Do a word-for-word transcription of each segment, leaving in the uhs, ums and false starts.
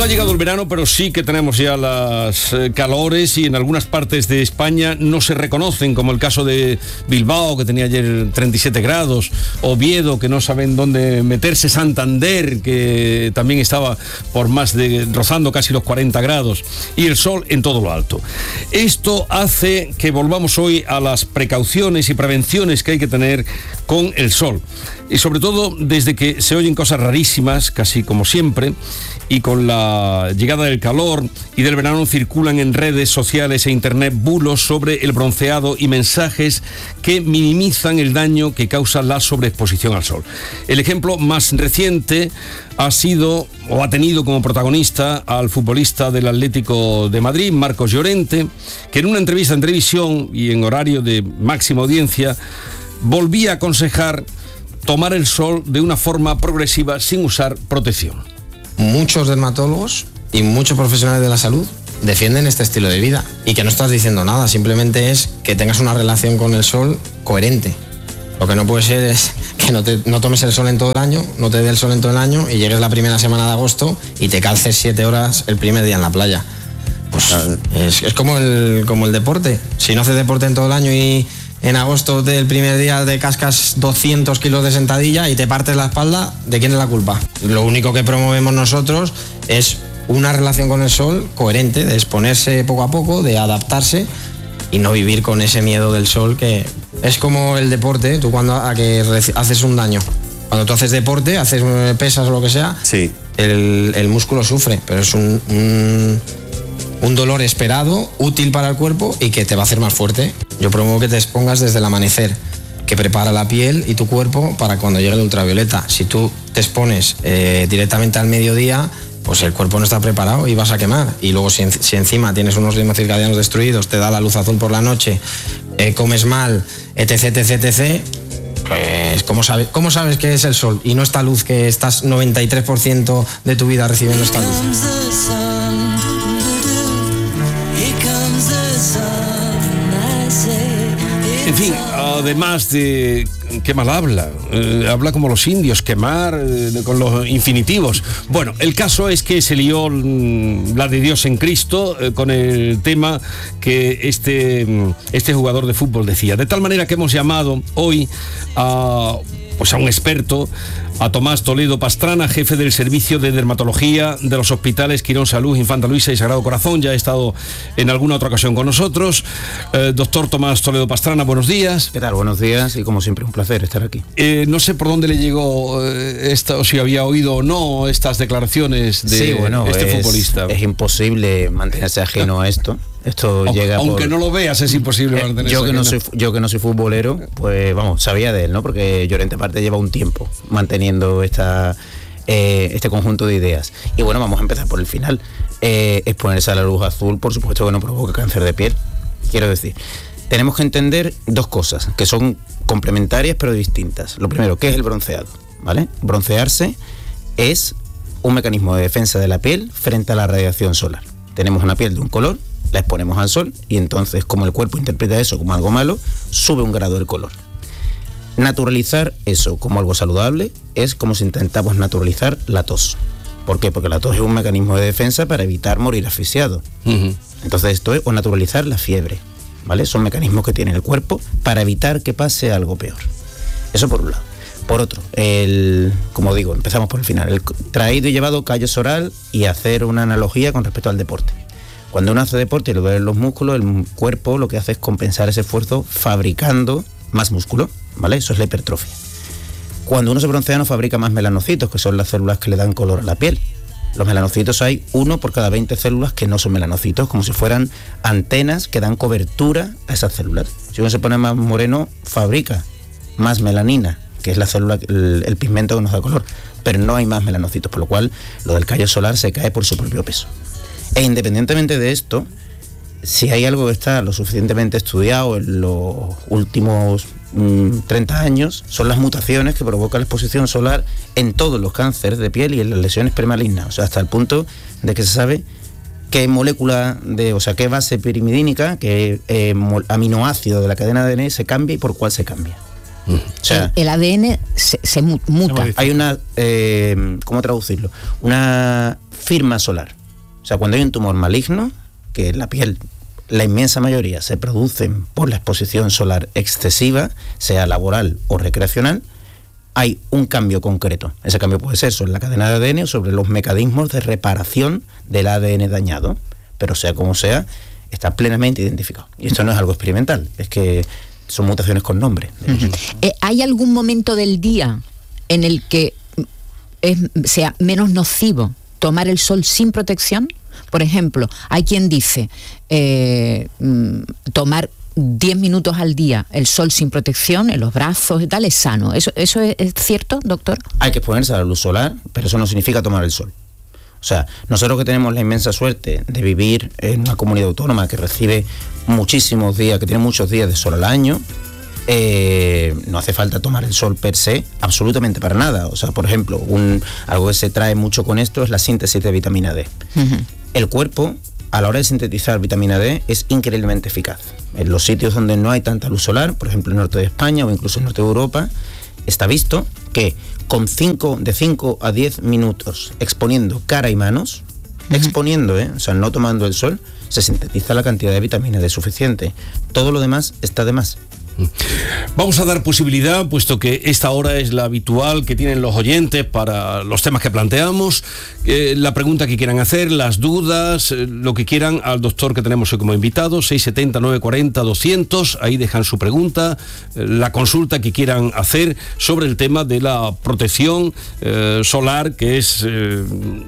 ha llegado el verano, pero sí que tenemos ya las eh, calores, y en algunas partes de España no se reconocen, como el caso de Bilbao, que tenía ayer treinta y siete grados, Oviedo, que no saben dónde meterse, Santander, que también estaba por más de rozando casi los cuarenta grados, y el sol en todo lo alto. Esto hace que volvamos hoy a las precauciones y prevenciones que hay que tener con el sol, y sobre todo desde que se oyen cosas rarísimas, casi como siempre, y con la llegada del calor y del verano circulan en redes sociales e internet bulos sobre el bronceado y mensajes que minimizan el daño que causa la sobreexposición al sol. El ejemplo más reciente ha sido, o ha tenido como protagonista, al futbolista del Atlético de Madrid, Marcos Llorente, que en una entrevista en televisión y en horario de máxima audiencia volvía a aconsejar tomar el sol de una forma progresiva sin usar protección. Muchos dermatólogos y muchos profesionales de la salud defienden este estilo de vida, y que no estás diciendo nada, simplemente es que tengas una relación con el sol coherente. Lo que no puede ser es que no, te, no tomes el sol en todo el año, no te dé el sol en todo el año y llegues la primera semana de agosto y te calces siete horas el primer día en la playa. Pues es, es como, el, como el deporte. Si no haces deporte en todo el año y en agosto del primer día te cascas doscientos kilos de sentadilla y te partes la espalda, ¿de quién es la culpa? Lo único que promovemos nosotros es una relación con el sol coherente, de exponerse poco a poco, de adaptarse y no vivir con ese miedo del sol, que es como el deporte. Tú cuando a que haces un daño, cuando tú haces deporte, haces pesas o lo que sea, sí. el, el músculo sufre, pero es un... un un dolor esperado, útil para el cuerpo y que te va a hacer más fuerte. Yo promuevo que te expongas desde el amanecer, que prepara la piel y tu cuerpo para cuando llegue el ultravioleta. Si tú te expones eh, directamente al mediodía, pues el cuerpo no está preparado y vas a quemar. Y luego si, si encima tienes unos ritmos circadianos destruidos, te da la luz azul por la noche, eh, comes mal, etc, etc, etc, pues ¿cómo sabes, ¿cómo sabes qué es el sol? Y no esta luz que estás noventa y tres por ciento de tu vida recibiendo esta luz. En fin, además de... qué mal habla, eh, habla como los indios, quemar, eh, con los infinitivos. Bueno, el caso es que se lió mm, la de Dios en Cristo eh, con el tema que este, este jugador de fútbol decía. De tal manera que hemos llamado hoy a, pues a un experto, a Tomás Toledo Pastrana, jefe del Servicio de Dermatología de los Hospitales Quirón Salud, Infanta Luisa y Sagrado Corazón. Ya ha estado en alguna otra ocasión con nosotros. Eh, doctor Tomás Toledo Pastrana, buenos días. ¿Qué tal? Buenos días, y como siempre un placer estar aquí. Eh, no sé por dónde le llegó eh, esta, o si había oído o no estas declaraciones de sí, bueno, este es, futbolista. Es imposible mantenerse ajeno a esto. Esto aunque, llega aunque por, no lo veas, es imposible eh, mantenerse yo que ajeno. no soy Yo que no soy futbolero, pues vamos, sabía de él, ¿no? Porque Llorente aparte lleva un tiempo manteniendo esta, eh, este conjunto de ideas. Y bueno, vamos a empezar por el final. Eh, exponerse a la luz azul, por supuesto que no provoca cáncer de piel. Quiero decir, tenemos que entender dos cosas que son complementarias pero distintas. Lo primero, ¿qué es el bronceado? ¿Vale? Broncearse es un mecanismo de defensa de la piel frente a la radiación solar. Tenemos una piel de un color, la exponemos al sol y entonces, como el cuerpo interpreta eso como algo malo, sube un grado el color. Naturalizar eso como algo saludable es como si intentamos naturalizar la tos. ¿Por qué? Porque la tos es un mecanismo de defensa para evitar morir asfixiado. Uh-huh. Entonces esto es o naturalizar la fiebre, ¿vale? Son mecanismos que tiene el cuerpo para evitar que pase algo peor. Eso por un lado. Por otro, el, como digo, empezamos por el final. El traído y llevado callo oral y hacer una analogía con respecto al deporte. Cuando uno hace deporte y le duelen los músculos, el cuerpo lo que hace es compensar ese esfuerzo fabricando más músculo, ¿vale? Eso es la hipertrofia. Cuando uno se broncea no fabrica más melanocitos, que son las células que le dan color a la piel. Los melanocitos hay uno por cada veinte células que no son melanocitos, como si fueran antenas que dan cobertura a esas células. Si uno se pone más moreno, fabrica más melanina, que es la célula, el, el pigmento que nos da color, pero no hay más melanocitos, por lo cual lo del callo solar se cae por su propio peso. E independientemente de esto, si hay algo que está lo suficientemente estudiado en los últimos mmm, treinta años, son las mutaciones que provoca la exposición solar en todos los cánceres de piel y en las lesiones premalignas, o sea, hasta el punto de que se sabe qué molécula, de, o sea, qué base pirimidínica, qué eh, aminoácido de la cadena de A D N se cambia y por cuál se cambia. O sea, el, el A D N se, se muta. Hay una, eh, ¿cómo traducirlo? Una firma solar. O sea, cuando hay un tumor maligno, que en la piel, la inmensa mayoría se producen por la exposición solar excesiva, sea laboral o recreacional, hay un cambio concreto. Ese cambio puede ser sobre la cadena de A D N o sobre los mecanismos de reparación del A D N dañado, pero sea como sea, está plenamente identificado. Y esto no es algo experimental, es que son mutaciones con nombre. Uh-huh. eh, ¿Hay algún momento del día en el que es, sea menos nocivo tomar el sol sin protección? Por ejemplo, hay quien dice eh, tomar diez minutos al día el sol sin protección en los brazos y tal es sano. ¿Eso, eso es, es cierto, doctor? Hay que exponerse a la luz solar, pero eso no significa tomar el sol. O sea, nosotros que tenemos la inmensa suerte de vivir en una comunidad autónoma que recibe muchísimos días, que tiene muchos días de sol al año, eh, no hace falta tomar el sol per se, absolutamente para nada. O sea, por ejemplo, un, algo que se trae mucho con esto es la síntesis de vitamina D. Uh-huh. El cuerpo, a la hora de sintetizar vitamina D, es increíblemente eficaz. En los sitios donde no hay tanta luz solar, por ejemplo el norte de España o incluso el norte de Europa, está visto que con cinco, de cinco a diez minutos exponiendo cara y manos, uh-huh. exponiendo, ¿eh? o sea, no tomando el sol, se sintetiza la cantidad de vitamina D suficiente. Todo lo demás está de más. Vamos a dar posibilidad, puesto que esta hora es la habitual que tienen los oyentes para los temas que planteamos, eh, la pregunta que quieran hacer, las dudas, eh, lo que quieran al doctor que tenemos hoy como invitado, seis setenta, nueve cuarenta, doscientos, ahí dejan su pregunta, eh, la consulta que quieran hacer sobre el tema de la protección eh, solar, que es... Eh,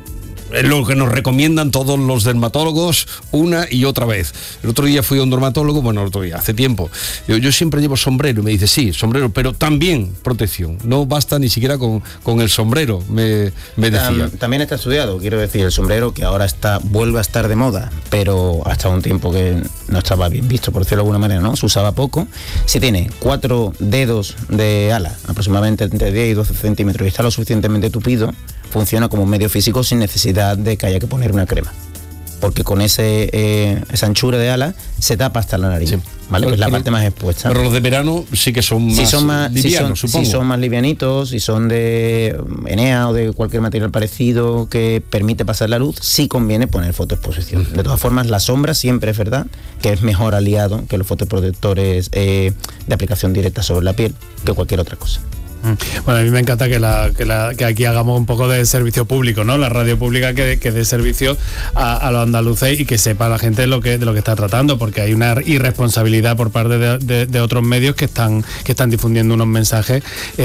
es lo que nos recomiendan todos los dermatólogos una y otra vez. El otro día fui a un dermatólogo, bueno, el otro día, hace tiempo. Yo, yo siempre llevo sombrero y me dice, sí, sombrero, pero también protección. No basta ni siquiera con, con el sombrero, me, me decía. También está estudiado, quiero decir, el sombrero que ahora está vuelve a estar de moda, pero hasta un tiempo que no estaba bien visto, por decirlo de alguna manera, ¿no? Se usaba poco. Si tiene cuatro dedos de ala, aproximadamente entre diez y doce centímetros, y está lo suficientemente tupido, funciona como un medio físico sin necesidad de que haya que poner una crema, porque con ese eh, esa anchura de ala se tapa hasta la nariz, sí. ¿Vale? Que es la parte más expuesta. Pero los de verano sí que son más, si son más livianos, si son, supongo. Si son más livianitos, si son de Enea o de cualquier material parecido que permite pasar la luz, sí conviene poner fotoexposición. Uh-huh. De todas formas, la sombra siempre es verdad que es mejor aliado que los fotoprotectores eh, de aplicación directa sobre la piel que cualquier otra cosa. Bueno, a mí me encanta que, la, que, la, que aquí hagamos un poco de servicio público, ¿no? La radio pública que, que dé servicio a, a los andaluces y que sepa la gente lo que, de lo que está tratando, porque hay una irresponsabilidad por parte de, de, de otros medios que están, que están difundiendo unos mensajes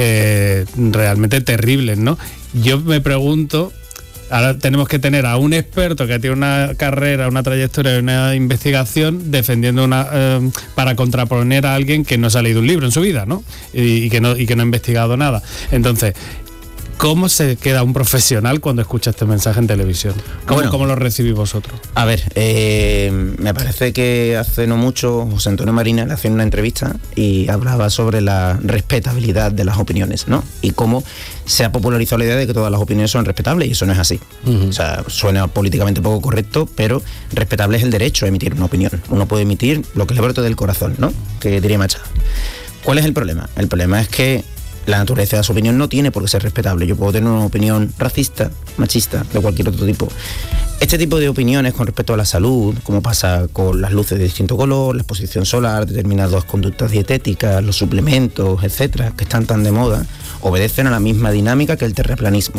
eh, realmente terribles, ¿no? Yo me pregunto... Ahora tenemos que tener a un experto que tiene una carrera, una trayectoria, una investigación defendiendo una eh, para contraponer a alguien que no se ha leído un libro en su vida, ¿no? Y, y que no y que no ha investigado nada. Entonces, ¿cómo se queda un profesional cuando escucha este mensaje en televisión? ¿Cómo, bueno, ¿cómo lo recibís vosotros? A ver, eh, me parece que hace no mucho José Antonio Marina le hacía una entrevista y hablaba sobre la respetabilidad de las opiniones, ¿no? Y cómo se ha popularizado la idea de que todas las opiniones son respetables, y eso no es así. Uh-huh. O sea, suena políticamente poco correcto, pero respetable es el derecho a emitir una opinión. Uno puede emitir lo que le brote del corazón, ¿no? Que diría Machado. ¿Cuál es el problema? El problema es que la naturaleza de su opinión no tiene por qué ser respetable. Yo puedo tener una opinión racista, machista, de cualquier otro tipo. Este tipo de opiniones con respecto a la salud, como pasa con las luces de distinto color, la exposición solar, determinadas conductas dietéticas, los suplementos, etcétera, que están tan de moda, obedecen a la misma dinámica que el terraplanismo.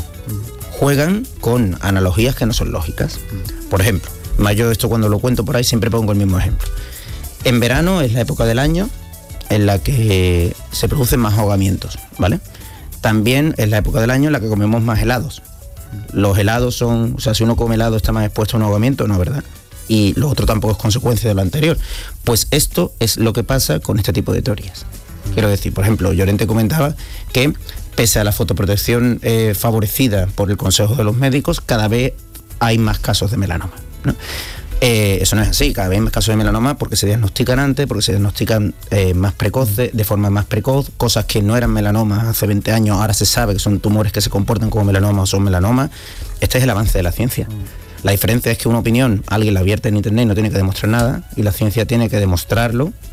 Juegan con analogías que no son lógicas. Por ejemplo, más yo esto cuando lo cuento por ahí siempre pongo el mismo ejemplo. En verano es la época del año en la que se producen más ahogamientos, ¿vale? También es la época del año en la que comemos más helados. Los helados son, o sea, si uno come helado está más expuesto a un ahogamiento, ¿no? ¿Verdad? Y lo otro tampoco es consecuencia de lo anterior. Pues esto es lo que pasa con este tipo de teorías. Quiero decir, por ejemplo, Llorente comentaba que pese a la fotoprotección eh, favorecida por el Consejo de los Médicos, cada vez hay más casos de melanoma, ¿no? Eh, eso no es así, cada vez hay más casos de melanoma porque se diagnostican antes, porque se diagnostican eh, más precoces, de forma más precoz, cosas que no eran melanomas hace veinte años, ahora se sabe que son tumores que se comportan como melanoma o son melanomas. Este es el avance de la ciencia. La diferencia es que una opinión alguien la vierte en internet y no tiene que demostrar nada, y la ciencia tiene que demostrarlo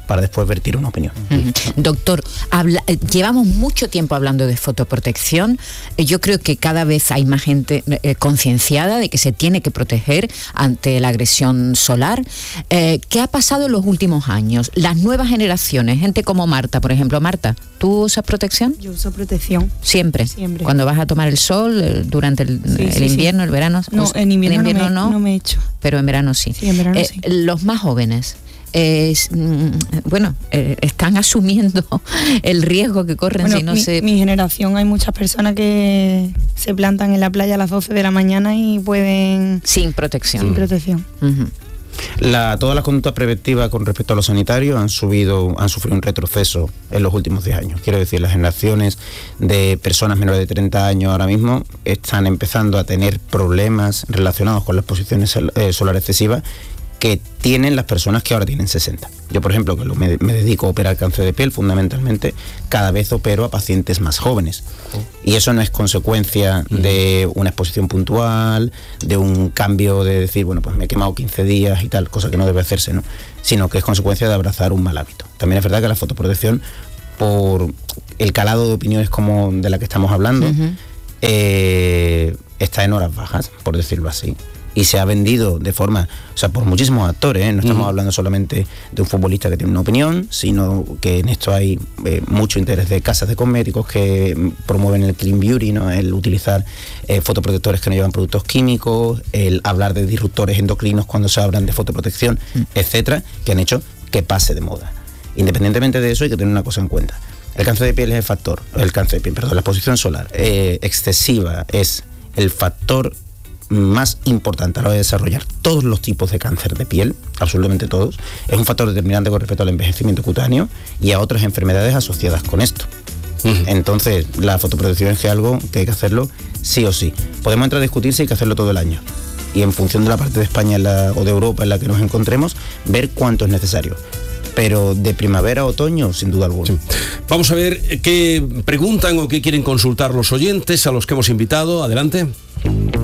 para después vertir una opinión. Uh-huh. Doctor, habla, eh, llevamos mucho tiempo hablando de fotoprotección. Eh, yo creo que cada vez hay más gente eh, concienciada de que se tiene que proteger ante la agresión solar. Eh, ¿Qué ha pasado en los últimos años? Las nuevas generaciones, gente como Marta, por ejemplo. Marta, ¿tú usas protección? Yo uso protección. ¿Siempre? Siempre. Cuando vas a tomar el sol, eh, durante el, sí, el sí, invierno, sí. el verano. No, en invierno, en invierno no, me, no, no me he hecho. Pero en verano sí. Sí, en verano eh, sí. Los más jóvenes. Eh, bueno, eh, están asumiendo el riesgo que corren bueno, si no mi, se... mi generación, hay muchas personas que se plantan en la playa a las doce de la mañana y pueden... Sin protección. Sin protección. Uh-huh. La, todas las conductas preventivas con respecto a lo sanitario han subido, han sufrido un retroceso en los últimos diez años. Quiero decir, las generaciones de personas menores de treinta años ahora mismo están empezando a tener problemas relacionados con la exposición eh, solar excesiva que tienen las personas que ahora tienen sesenta. Yo, por ejemplo, que me, me dedico a operar cáncer de piel, fundamentalmente, cada vez opero a pacientes más jóvenes. Y eso no es consecuencia de una exposición puntual, de un cambio de decir, bueno, pues me he quemado quince días y tal, cosa que no debe hacerse, ¿no? Sino que es consecuencia de abrazar un mal hábito. También es verdad que la fotoprotección, por el calado de opiniones como de la que estamos hablando, uh-huh. eh, está en horas bajas, por decirlo así. Y se ha vendido de forma, o sea, por muchísimos actores, ¿eh? No estamos uh-huh. hablando solamente de un futbolista que tiene una opinión, sino que en esto hay eh, mucho interés de casas de cosméticos que promueven el clean beauty, ¿no? El utilizar eh, fotoprotectores que no llevan productos químicos, el hablar de disruptores endocrinos cuando se hablan de fotoprotección, uh-huh. etcétera, que han hecho que pase de moda. Independientemente de eso, hay que tener una cosa en cuenta. El cáncer de piel es el factor, el cáncer de piel, perdón, la exposición solar eh, excesiva es el factor más importante a la hora de desarrollar todos los tipos de cáncer de piel, absolutamente todos. Es un factor determinante con respecto al envejecimiento cutáneo y a otras enfermedades asociadas con esto. Uh-huh. Entonces, la fotoprotección es algo que hay que hacerlo sí o sí. Podemos entrar a discutir si hay que hacerlo todo el año. Y en función de la parte de España en la, o de Europa en la que nos encontremos, ver cuánto es necesario. Pero de primavera a otoño, sin duda alguna. Sí. Vamos a ver qué preguntan o qué quieren consultar los oyentes a los que hemos invitado. Adelante.